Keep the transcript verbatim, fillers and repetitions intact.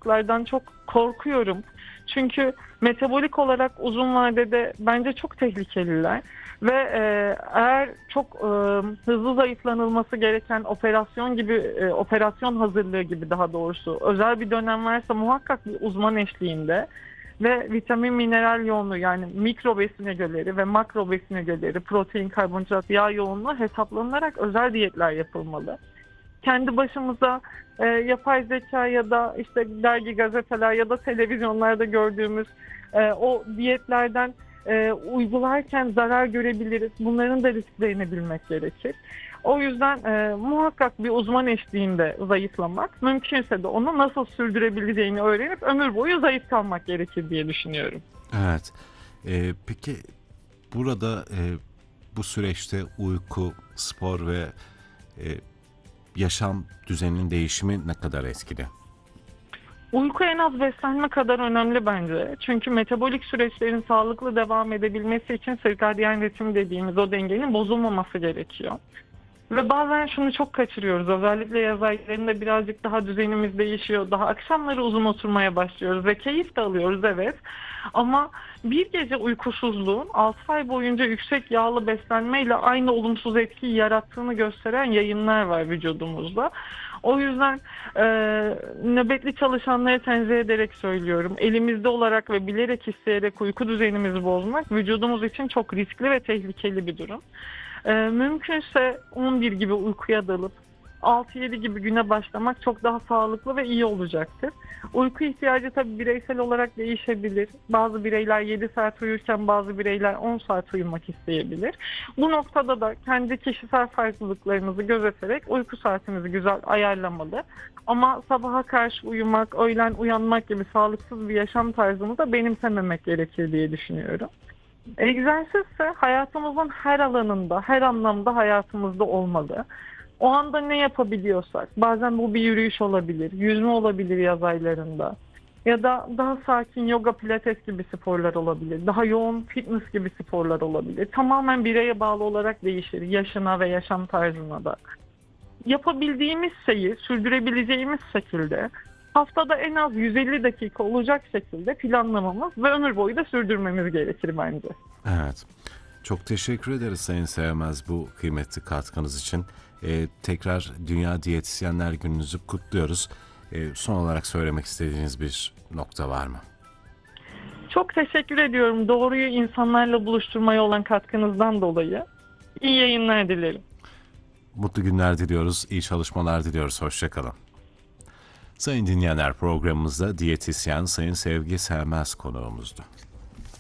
hastalıklardan çok korkuyorum. Çünkü metabolik olarak uzun vadede bence çok tehlikeliler. Ve e, eğer çok e, hızlı zayıflanılması gereken operasyon gibi, e, operasyon hazırlığı gibi daha doğrusu özel bir dönem varsa muhakkak bir uzman eşliğinde ve vitamin mineral yoğunluğu, yani mikro besin ögeleri ve makro besin ögeleri, protein, karbonhidrat, yağ yoğunluğu hesaplanarak özel diyetler yapılmalı. Kendi başımıza e, yapay zeka ya da işte dergi, gazeteler ya da televizyonlarda gördüğümüz e, o diyetlerden e, uygularken zarar görebiliriz. Bunların da risklerini bilmek gerekir. O yüzden e, muhakkak bir uzman eşliğinde zayıflamak, mümkünse de onu nasıl sürdürebileceğini öğrenip ömür boyu zayıf kalmak gerekir diye düşünüyorum. Evet. Ee, peki burada e, bu süreçte uyku, spor ve e, yaşam düzeninin değişimi ne kadar etkili? Uyku en az beslenme kadar önemli bence. Çünkü metabolik süreçlerin sağlıklı devam edebilmesi için sirkadiyen ritim dediğimiz o dengenin bozulmaması gerekiyor. Ve bazen şunu çok kaçırıyoruz. Özellikle yaz aylarında birazcık daha düzenimiz değişiyor. Daha akşamları uzun oturmaya başlıyoruz ve keyif de alıyoruz, evet. Ama bir gece uykusuzluğun altı ay boyunca yüksek yağlı beslenmeyle aynı olumsuz etkiyi yarattığını gösteren yayınlar var vücudumuzda. O yüzden e, nöbetli çalışanlara tenzih ederek söylüyorum. Elimizde olarak ve bilerek isteyerek uyku düzenimizi bozmak vücudumuz için çok riskli ve tehlikeli bir durum. E, mümkünse on bir gibi uykuya dalıp altı yedi gibi güne başlamak çok daha sağlıklı ve iyi olacaktır. Uyku ihtiyacı tabii bireysel olarak değişebilir. Bazı bireyler yedi saat uyurken bazı bireyler on saat uyumak isteyebilir. Bu noktada da kendi kişisel farklılıklarınızı gözeterek uyku saatinizi güzel ayarlamalı. Ama sabaha karşı uyumak, öğlen uyanmak gibi sağlıksız bir yaşam tarzını da benimsememek gerekir diye düşünüyorum. Egzersiz ise hayatımızın her alanında, her anlamda hayatımızda olmalı. O anda ne yapabiliyorsak, bazen bu bir yürüyüş olabilir, yüzme olabilir yaz aylarında. Ya da daha sakin yoga, pilates gibi sporlar olabilir. Daha yoğun fitness gibi sporlar olabilir. Tamamen bireye bağlı olarak değişir, yaşına ve yaşam tarzına da. Yapabildiğimiz şeyi sürdürebileceğimiz şekilde haftada en az yüz elli dakika olacak şekilde planlamamız ve ömür boyu da sürdürmemiz gerekir bence. Evet. Çok teşekkür ederiz Sayın Sevmez bu kıymetli katkınız için. Ee, tekrar Dünya Diyetisyenler Gününüzü kutluyoruz. Ee, son olarak söylemek istediğiniz bir nokta var mı? Çok teşekkür ediyorum doğruyu insanlarla buluşturmaya olan katkınızdan dolayı. İyi yayınlar dilerim. Mutlu günler diliyoruz, iyi çalışmalar diliyoruz. Hoşçakalın. Sayın dinleyenler, programımızda diyetisyen Sayın Sevgi Sevmez konuğumuzdu.